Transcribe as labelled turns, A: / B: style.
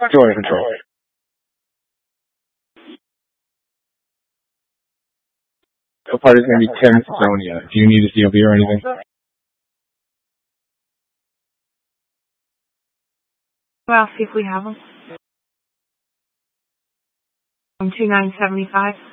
A: Join control. The party's going to be Tim Sonia. Do you need a COB or anything?
B: Well, see if we have them. 2975.